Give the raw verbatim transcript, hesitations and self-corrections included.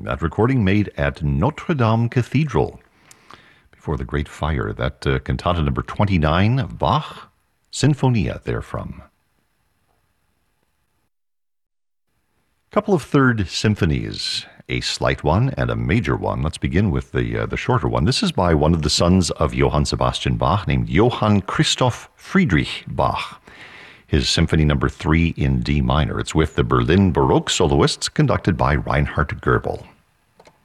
That recording made at Notre Dame Cathedral before the Great Fire. That uh, cantata number twenty-nine of Bach, Sinfonia therefrom. A couple of third symphonies, a slight one and a major one. Let's begin with the uh, the shorter one. This is by one of the sons of Johann Sebastian Bach, named Johann Christoph Friedrich Bach. His Symphony Number Three in D minor. It's with the Berlin Baroque soloists, conducted by Reinhard Goebel.